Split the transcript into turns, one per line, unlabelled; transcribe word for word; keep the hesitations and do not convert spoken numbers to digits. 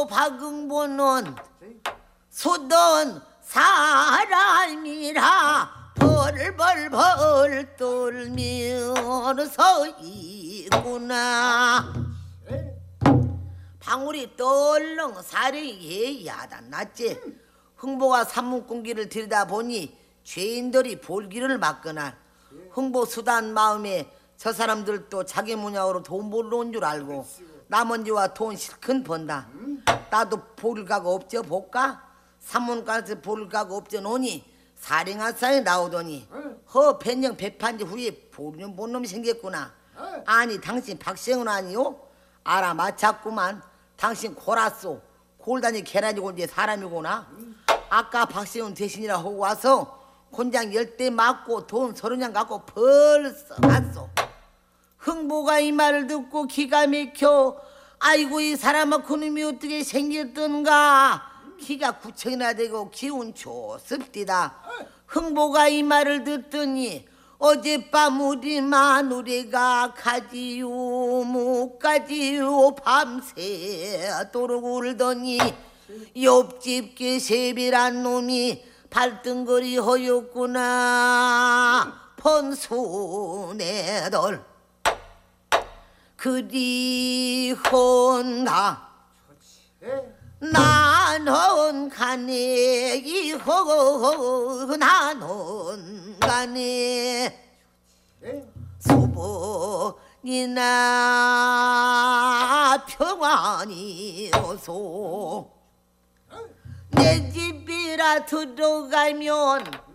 저 박응보는 소던 사람이라 벌벌벌 떨면서 있구나. 방울이 떨렁 사령이 야단났지. 흥보가 산문공기를 들여다보니 죄인들이 볼기를 맞거나 흥보 수단 마음에 저 사람들도 자기 문양으로 돈 벌러 온 줄 알고 남은지와 돈 실컷 번다. 나도 볼 각 없죠 볼까? 산문관에서 볼 각 없죠 노니 사령한사에 나오더니 허 변경 배판지 후에 보는 본 놈이 생겼구나. 아니 당신 박생은 아니요? 알아맞혔구만. 당신 고라쏘 골단이 계란이 골지 사람이구나. 아까 박세훈 대신이라 하고 와서 곤장 열 대 맞고 돈 서른 냥 갖고 벌써 갔어. 흥보가 이 말을 듣고 기가 막혀 아이고 이 사람은 그놈이 어떻게 생겼던가. 기가 구천이나 되고 기운 좋습디다. 흥보가 이 말을 듣더니 어젯밤 우리 마누리가 가지요 못 가지요 밤새도록 울더니 옆집 개세비란 놈이 발등거리 허였구나. 번손애들 그리 혼가 나는 가네 이호 나는 가네 소번이나 평안이어서 내 집이라 들어가면